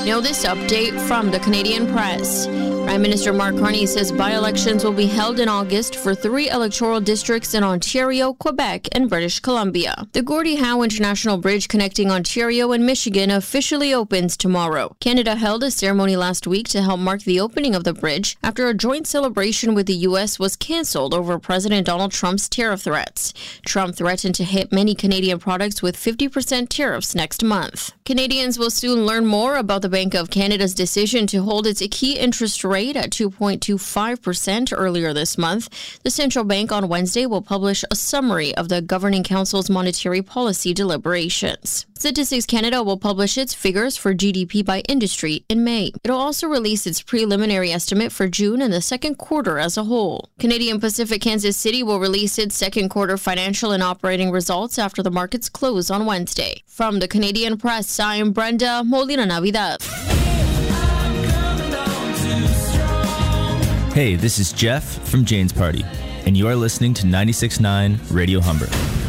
Now this update from the Canadian Press. Prime Minister Mark Carney says by-elections will be held in August for 3 electoral districts in Ontario, Quebec, and British Columbia. The Gordie Howe International Bridge connecting Ontario and Michigan officially opens tomorrow. Canada held a ceremony last week to help mark the opening of the bridge after a joint celebration with the U.S. was cancelled over President Donald Trump's tariff threats. Trump threatened to hit many Canadian products with 50% tariffs next month. Canadians will soon learn more about the Bank of Canada's decision to hold its key interest rate at 2.25% earlier this month. The central bank on Wednesday will publish a summary of the Governing Council's monetary policy deliberations. Statistics Canada will publish its figures for GDP by industry in May. It'll also release its preliminary estimate for June and the second quarter as a whole. Canadian Pacific Kansas City will release its second quarter financial and operating results after the markets close on Wednesday. From the Canadian Press, I'm Brenda Molina Navidad. Hey, this is Jeff from Jane's Party, and you are listening to 96.9 Radio Humber.